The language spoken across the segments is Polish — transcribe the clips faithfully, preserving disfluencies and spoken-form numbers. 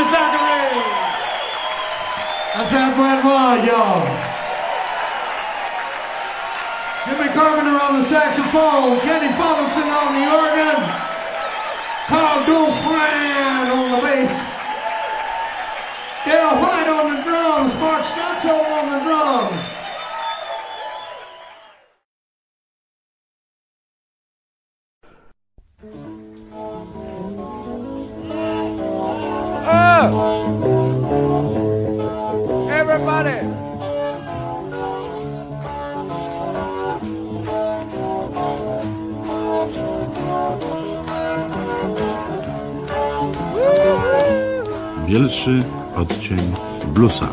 Thackeray. That's how bad was, y'all. Jimmy Carpenter on the saxophone, Kenny Fogelson on the organ, Carl Dufresne on the bass, Dale White on the drums, Mark Stutzo on the drums. Everybody! Bielszy odcień bluesa.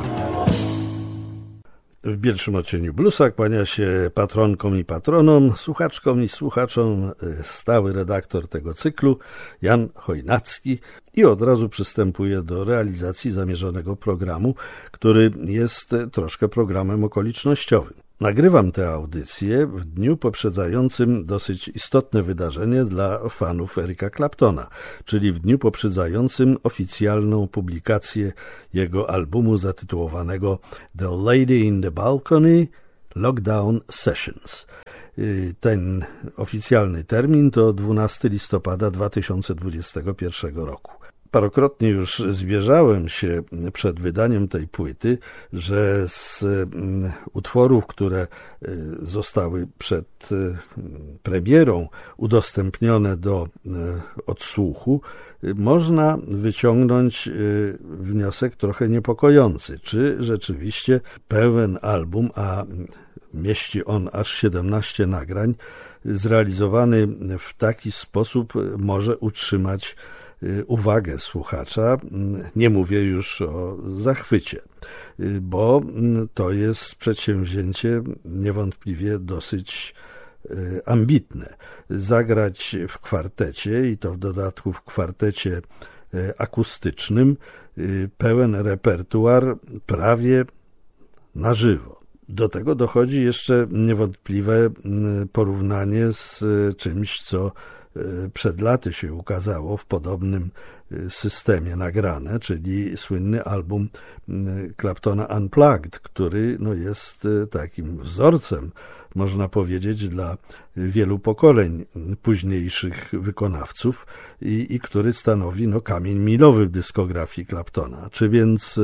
W bielszym odcieniu bluesa kłania się patronkom i patronom, słuchaczkom i słuchaczom stały redaktor tego cyklu Jan Chojnacki i od razu przystępuje do realizacji zamierzonego programu, który jest troszkę programem okolicznościowym. Nagrywam tę audycję w dniu poprzedzającym dosyć istotne wydarzenie dla fanów Erica Claptona, czyli w dniu poprzedzającym oficjalną publikację jego albumu zatytułowanego The Lady in the Balcony Lockdown Sessions. Ten oficjalny termin to dwunastego listopada dwa tysiące dwudziestego pierwszego roku. Parokrotnie już zwierzałem się przed wydaniem tej płyty, że z utworów, które zostały przed premierą udostępnione do odsłuchu, można wyciągnąć wniosek trochę niepokojący, czy rzeczywiście pełen album, a mieści on aż siedemnaście nagrań, zrealizowany w taki sposób może utrzymać uwagę słuchacza, nie mówię już o zachwycie, bo to jest przedsięwzięcie niewątpliwie dosyć ambitne. Zagrać w kwartecie i to w dodatku w kwartecie akustycznym pełen repertuar prawie na żywo. Do tego dochodzi jeszcze niewątpliwe porównanie z czymś, co przed laty się ukazało w podobnym systemie nagrane, czyli słynny album Claptona Unplugged, który no, jest takim wzorcem, można powiedzieć, dla wielu pokoleń późniejszych wykonawców i, i który stanowi no, kamień milowy w dyskografii Claptona. Czy więc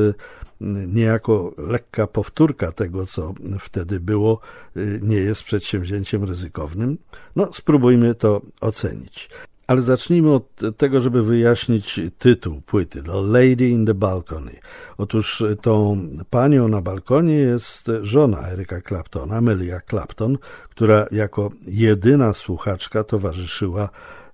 niejako lekka powtórka tego, co wtedy było, nie jest przedsięwzięciem ryzykownym? No, spróbujmy to ocenić. Ale zacznijmy od tego, żeby wyjaśnić tytuł płyty, The Lady in the Balcony. Otóż tą panią na balkonie jest żona Erica Claptona, Melia Clapton, która jako jedyna słuchaczka towarzyszyła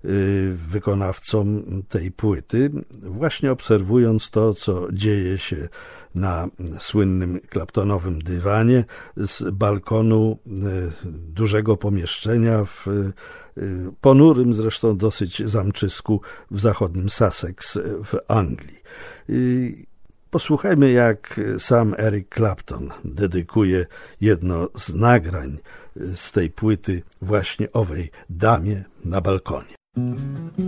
wykonawcom tej płyty, właśnie obserwując to, co dzieje się na słynnym Claptonowym dywanie z balkonu dużego pomieszczenia w ponurym zresztą dosyć zamczysku w zachodnim Sussex w Anglii. Posłuchajmy, jak sam Eric Clapton dedykuje jedno z nagrań z tej płyty właśnie owej damie na balkonie.